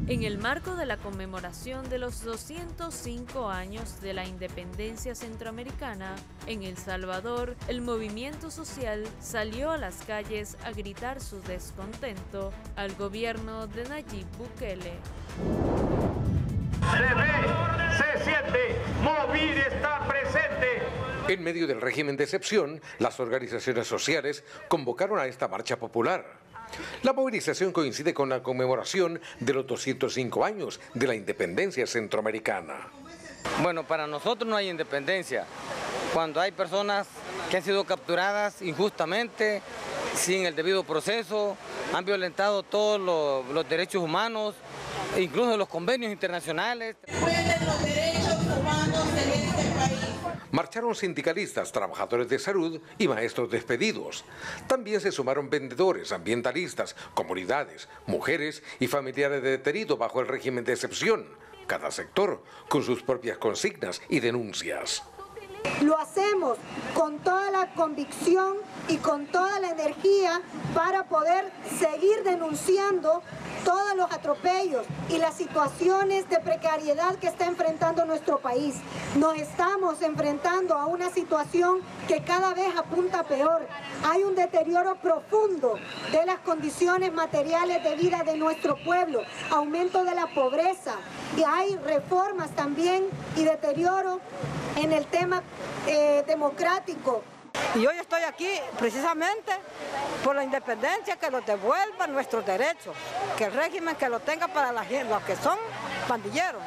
En el marco de la conmemoración de los 205 años de la independencia centroamericana, en El Salvador, el movimiento social salió a las calles a gritar su descontento al gobierno de Nayib Bukele. Se ve, se siente, Movir está presente. En medio del régimen de excepción, las organizaciones sociales convocaron a esta marcha popular. La movilización coincide con la conmemoración de los 205 años de la independencia centroamericana. Bueno, para nosotros no hay independencia. Cuando hay personas que han sido capturadas injustamente, sin el debido proceso, han violentado todos los derechos humanos, incluso los convenios internacionales. Los derechos humanos en este país. Marcharon sindicalistas, trabajadores de salud y maestros despedidos. También se sumaron vendedores, ambientalistas, comunidades, mujeres y familiares de detenidos bajo el régimen de excepción. Cada sector con sus propias consignas y denuncias. Lo hacemos con toda la convicción y con toda la energía para poder seguir denunciando todos los atropellos y las situaciones de precariedad que está enfrentando nuestro país. Nos estamos enfrentando a una situación que cada vez apunta peor. Hay un deterioro profundo de las condiciones materiales de vida de nuestro pueblo, aumento de la pobreza, y hay reformas también y deterioro en el tema democrático. Y hoy estoy aquí precisamente por la independencia, que nos devuelva nuestros derechos, que el régimen que lo tenga para la gente, los que son pandilleros.